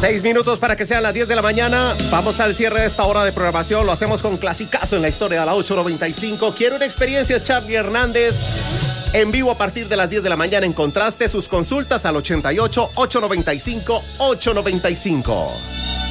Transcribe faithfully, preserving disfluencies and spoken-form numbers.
Seis minutos para que sean las diez de la mañana. Vamos al cierre de esta hora de programación. Lo hacemos con clasicazo en la historia de la ocho noventa y cinco. Quiero una experiencia, es Charlie Hernández. En vivo a partir de las diez de la mañana en Contraste. Sus consultas al ochenta y ocho, ochocientos noventa y cinco, ochocientos noventa y cinco.